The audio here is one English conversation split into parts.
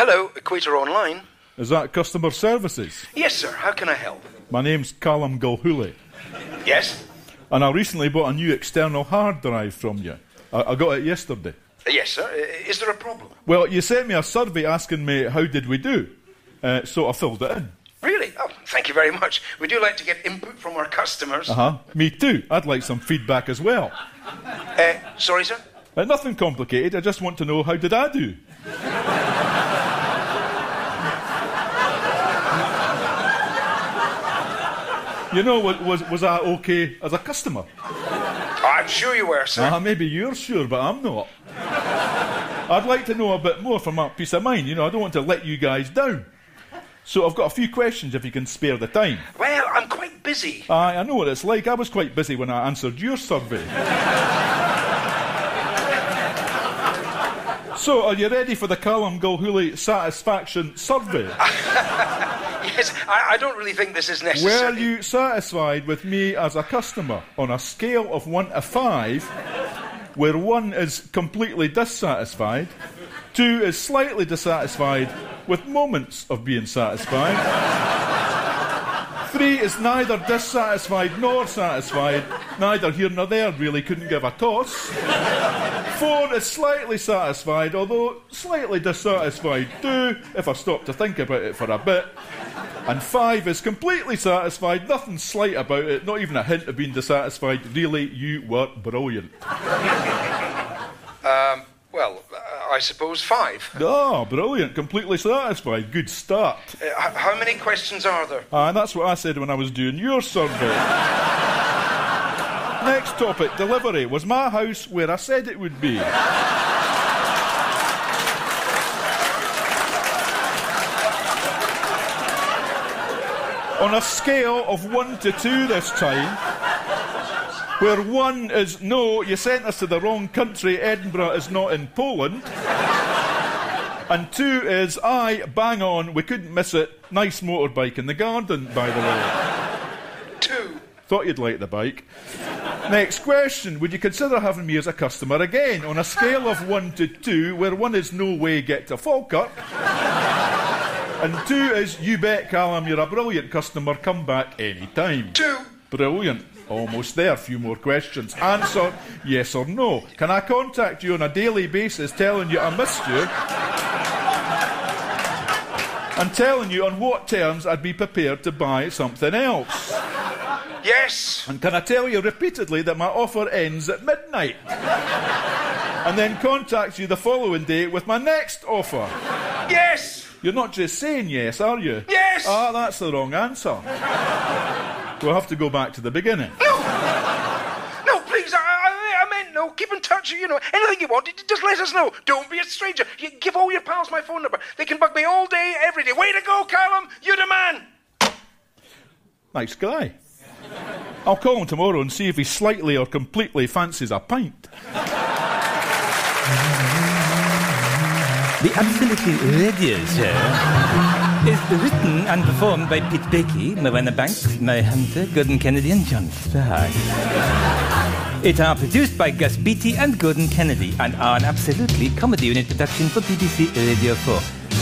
Hello, Equator Online. Is that customer services? Yes, sir. How can I help? My name's Callum Gulhooly, Yes? and I recently bought a new external hard drive from you. I got it yesterday. Yes, sir. Is there a problem? Well, you sent me a survey asking me how did we do, so I filled it in. Really? Oh, thank you very much. We do like to get input from our customers. Me too. I'd like some feedback as well. Sorry, sir? Nothing complicated, I just want to know how did I do. You know, was I okay as a customer? I'm sure you were, sir. Maybe you're sure, but I'm not. I'd like to know a bit more for my peace of mind. You know, I don't want to let you guys down. So I've got a few questions if you can spare the time. Well, I'm quite busy. I know what it's like. I was quite busy when I answered your survey. So, are you ready for the Callum Gulhooly Satisfaction Survey? Yes, I don't really think this is necessary. Were you satisfied with me as a customer on a scale of 1 to 5, where 1 is completely dissatisfied, 2 is slightly dissatisfied with moments of being satisfied, 3 is neither dissatisfied nor satisfied, neither here nor there, really couldn't give a toss, 4 is slightly satisfied, although slightly dissatisfied too, if I stop to think about it for a bit, and 5 is completely satisfied, nothing slight about it, not even a hint of being dissatisfied. Really, you were brilliant. I suppose 5. Brilliant, completely satisfied, good start. How many questions are there? That's what I said when I was doing your survey. Next topic, delivery. Was my house where I said it would be? On a scale of 1 to 2 this time, where 1 is no, you sent us to the wrong country, Edinburgh is not in Poland, and 2 is aye, bang on, we couldn't miss it, nice motorbike in the garden, by the way. 2. Thought you'd like the bike. Next question, would you consider having me as a customer again, on a scale of 1 to 2, where 1 is no way get to Falkirk, and 2 is, you bet, Callum, you're a brilliant customer, come back any time. 2. Brilliant. Almost there. A few more questions. Answer, yes or no. Can I contact you on a daily basis telling you I missed you? And telling you on what terms I'd be prepared to buy something else? Yes. And can I tell you repeatedly that my offer ends at midnight? And then contact you the following day with my next offer? Yes. You're not just saying yes, are you? Yes! That's the wrong answer. We'll have to go back to the beginning. No, please, I meant no. Keep in touch, anything you want, just let us know. Don't be a stranger. You give all your pals my phone number. They can bug me all day, every day. Way to go, Callum! You're the man! Nice guy. I'll call him tomorrow and see if he slightly or completely fancies a pint. The Absolutely Radio Show is written and performed by Pete Becky, Marina Banks, Mary Hunter, Gordon Kennedy and John Sprague. It are produced by Gus Beatty and Gordon Kennedy and are an absolutely comedy unit production for BBC Radio 4.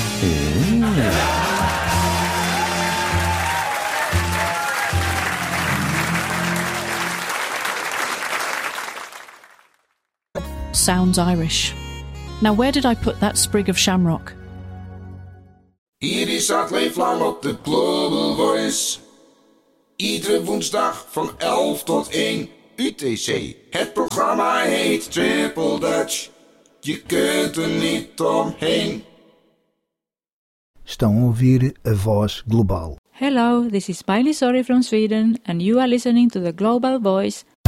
Sounds Irish. Now, where did I put that sprig of shamrock? Hier is het Leeflang op de Global Voice. Iedere woensdag van 11 tot 1 UTC. Het programma heet Triple Dutch. Je kunt er niet omheen. Estão a ouvir a Voz Global. Hello, this is Miley Sorry from Sweden and you are listening to the Global Voice